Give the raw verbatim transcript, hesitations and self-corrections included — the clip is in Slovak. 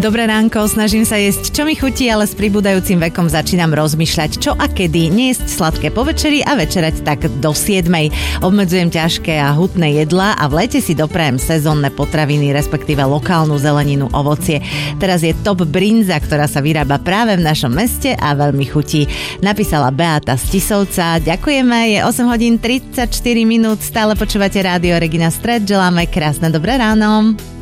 Dobré ránko, snažím sa jesť, čo mi chutí, ale s pribúdajúcim vekom začínam rozmýšľať, čo a kedy. Nejesť sladké po večeri a večerať tak do siedmej. Obmedzujem ťažké a hutné jedlá a v lete si doprajem sezónne potraviny, respektíve lokálnu zeleninu, ovocie. Teraz je top brinza, ktorá sa vyrába práve v našom meste a veľmi chutí. Napísala Beata z Tisovca. Ďakujeme, je osem hodín tridsaťštyri minút, stále počúvate rádio Regina Stred, želáme krásne dobré ráno.